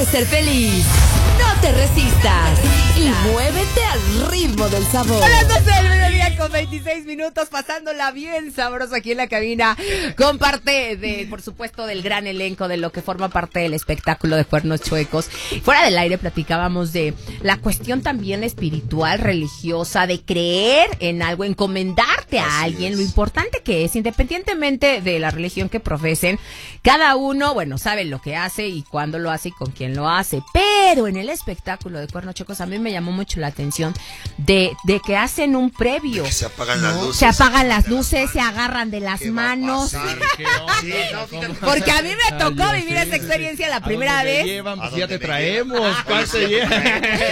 ¿Quieres ser feliz? No te resistas y muévete al ritmo del sabor. A las 12 del mediodía con 26 minutos, pasándola bien sabroso aquí en la cabina, con parte de, por supuesto, del gran elenco de lo que forma parte del espectáculo de Cuernos Chuecos. Fuera del aire platicábamos de la cuestión también espiritual, religiosa, de creer en algo, encomendarte a alguien, lo importante que es, independientemente de la religión que profesen, cada uno, bueno, sabe lo que hace y cuándo lo hace y con quién lo hace, pero en el espectáculo de Cuernos Chuecos a mí me llamó mucho la atención de que hacen un previo. Se apagan las luces. Se apagan las luces, se agarran de las manos. Porque a mí me tocó vivir esa experiencia la primera vez. Ya te traemos. ¿Cuál se llevan?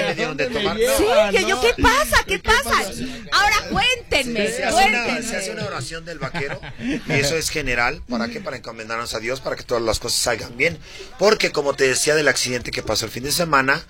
Sí, que yo, ¿qué pasa? ¿Qué pasa? Ahora cuéntenme, Se hace una oración del vaquero y eso es general. ¿Para qué? Para encomendarnos a Dios, para que todas las cosas salgan bien. Porque como te decía del accidente que pasó el fin de semana,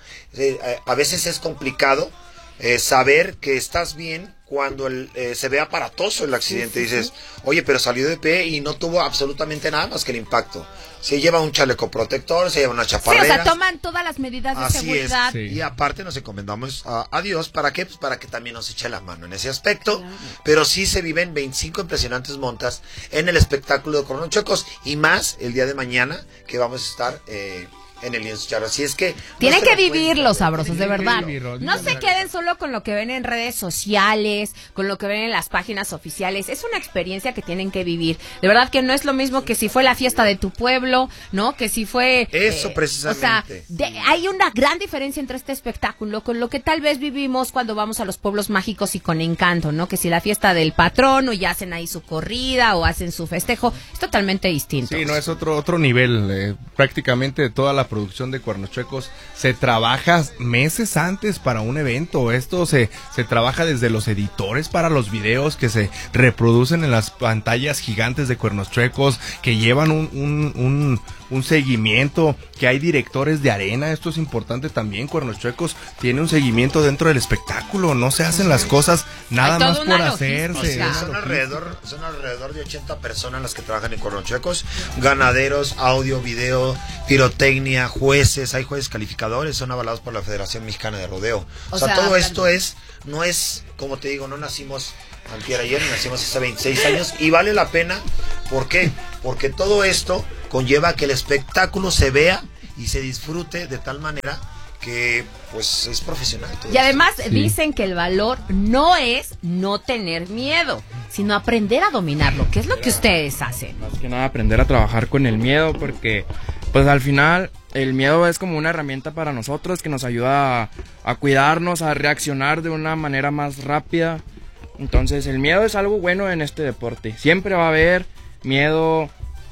a veces es complicado saber que estás bien cuando se ve aparatoso el accidente. Dices, oye, pero salió de pie y no tuvo absolutamente nada más que el impacto. Se lleva un chaleco protector, se lleva una chaparrera. Sí, o sea, toman todas las medidas de seguridad. Así es. Sí. Y aparte nos encomendamos a Dios. ¿Para qué? Pues para que también nos eche la mano en ese aspecto. Claro. Pero sí se viven 25 impresionantes montas en el espectáculo de Cuernos Chuecos y más el día de mañana que vamos a estar en el lienzo charro. Así es que tienen que vivirlo, sabrosos, de verdad. No se queden solo con lo que ven en redes sociales, con lo que ven en las páginas oficiales. Es una experiencia que tienen que vivir. De verdad que no es lo mismo que si fue la fiesta de tu pueblo, ¿no? Que si fue eso precisamente. O sea, hay una gran diferencia entre este espectáculo con lo que tal vez vivimos cuando vamos a los pueblos mágicos y con Encanto, ¿no? Que si la fiesta del patrón o ya hacen ahí su corrida o hacen su festejo, es totalmente distinto. Sí, no, es otro nivel. Prácticamente toda la producción de Cuernos Chuecos se trabaja meses antes para un evento. Esto se trabaja desde los editores para los videos que se reproducen en las pantallas gigantes de Cuernos Chuecos, que llevan un seguimiento, que hay directores de arena. Esto es importante también. Cuernos Chuecos tiene un seguimiento dentro del espectáculo. No se hacen las cosas nada más por hacerse. Son alrededor de 80 personas las que trabajan en Cuernos Chuecos. Ganaderos, audio, video, pirotecnia, jueces, hay jueces calificadores, son avalados por la Federación Mexicana de Rodeo. O sea, todo esto no es, como te digo, no nacimos antier ayer, nacimos hace 26 años y vale la pena. ¿Por qué? Porque todo esto conlleva que el espectáculo se vea y se disfrute de tal manera que pues es profesional. Y además dicen que el valor no es no tener miedo, sino aprender a dominarlo, que es lo que ustedes hacen. Más que nada aprender a trabajar con el miedo, porque pues al final el miedo es como una herramienta para nosotros que nos ayuda a cuidarnos, a reaccionar de una manera más rápida. Entonces el miedo es algo bueno en este deporte. Siempre va a haber miedo,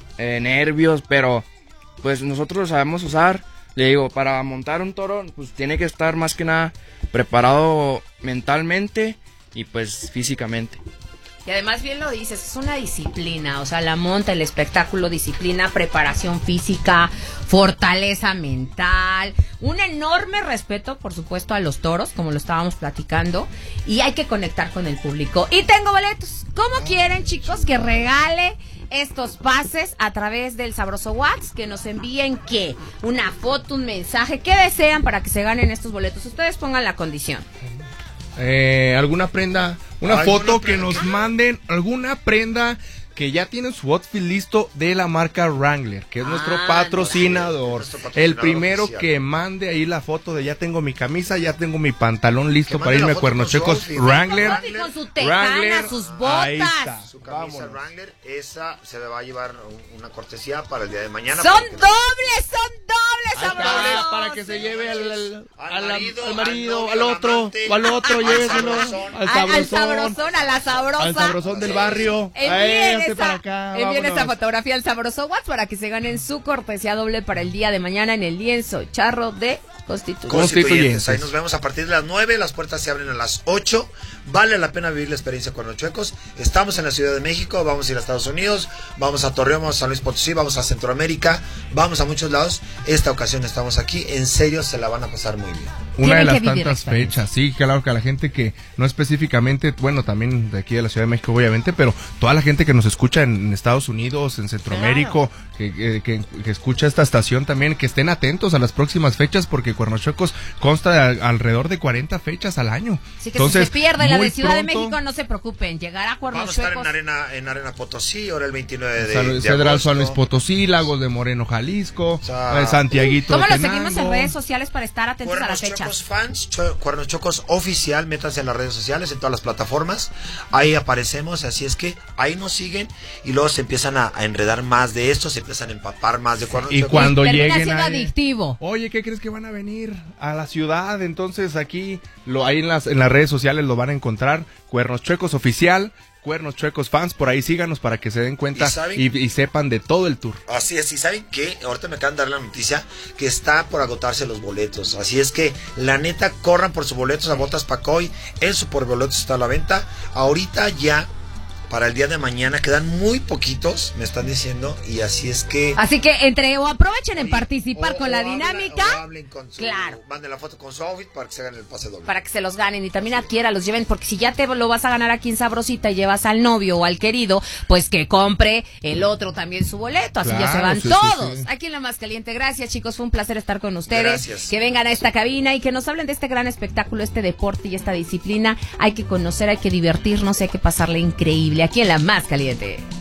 nervios, pero pues nosotros lo sabemos usar. Le digo, para montar un toro, pues tiene que estar más que nada preparado mentalmente y pues físicamente. Y además bien lo dices, es una disciplina, o sea, la monta, el espectáculo, disciplina, preparación física, fortaleza mental, un enorme respeto, por supuesto, a los toros, como lo estábamos platicando, y hay que conectar con el público. Y tengo boletos, ¿cómo quieren, chicos, que regale estos pases a través del sabroso WhatsApp? Que nos envíen ¿qué? Una foto, un mensaje, ¿qué desean para que se ganen estos boletos? Ustedes pongan la condición. Alguna prenda, una foto que nos manden, alguna prenda que ya tiene su outfit listo de la marca Wrangler, que es nuestro patrocinador. El primero oficial que mande ahí la foto de ya tengo mi camisa, ya tengo mi pantalón listo para irme a Cuernos Chuecos. Wrangler, con su tejana, sus botas, su camisa Wrangler, esa se le va a llevar una cortesía para el día de mañana. Son dobles, sabrosos. Para que se lleve al marido, al otro, lléveselo al sabrosón, a la sabrosa, al sabrosón del barrio. Envíen esta fotografía al sabroso WhatsApp para que se ganen su cortesía doble para el día de mañana en el lienzo charro de Constituyentes. Ahí nos vemos a partir de las 9, las puertas se abren a las 8. Vale la pena vivir la experiencia Cuernos Chuecos. Estamos en la Ciudad de México, vamos a ir a Estados Unidos, vamos a Torreón, vamos a San Luis Potosí, vamos a Centroamérica, vamos a muchos lados. Esta ocasión estamos aquí, en serio se la van a pasar muy bien. Una de las tantas fechas, sí, claro que a la gente que no específicamente, bueno, también de aquí de la Ciudad de México obviamente, pero toda la gente que nos escucha en Estados Unidos, en Centroamérica, claro, que escucha esta estación también, que estén atentos a las próximas fechas, porque Cuernos Chuecos consta de alrededor de 40 fechas al año. Así que entonces, si se pierde la de Ciudad de México, no se preocupen, llegará a Cuernos Chuecos. Vamos a estar en Arena Potosí, ahora el 29 de Federal agosto. San Luis Potosí, Lagos de Moreno, Jalisco, Santiaguito. ¿Cómo lo seguimos en redes sociales para estar atentos a las fechas? Chuecos Fans, Cuernos Chuecos Oficial, métanse en las redes sociales, en todas las plataformas, ahí aparecemos, así es que ahí nos siguen y luego se empiezan a enredar más de esto, se empiezan a empapar más de Cuernos Chuecos. Y cuando lleguen ahí, adictivo. Oye, ¿qué crees que van a venir a la ciudad? Entonces aquí, ahí en las redes sociales lo van a encontrar, Cuernos Chuecos Oficial, Cuernos Chuecos Fans, por ahí síganos para que se den cuenta y sepan de todo el tour. Así es, y ¿saben qué? Ahorita me acaban de dar la noticia que está por agotarse los boletos, así es que la neta, corran por sus boletos a Botas Pacoy, el Superboletos está a la venta, ahorita ya para el día de mañana quedan muy poquitos, me están diciendo, y así es que... Así que aprovechen en participar con la dinámica. Hablen con su, claro. Manden la foto con su outfit para que se hagan el pase doble. Para que se los ganen y también adquiera, los lleven, porque si ya te lo vas a ganar aquí en Sabrosita y llevas al novio o al querido, pues que compre el otro también su boleto, así ya se van todos. Sí. Aquí en La Más Caliente. Gracias, chicos, fue un placer estar con ustedes. Gracias. Que vengan a esta cabina y que nos hablen de este gran espectáculo, este deporte y esta disciplina. Hay que conocer, hay que divertirnos, hay que pasarle increíble. Aquí en La Más Caliente.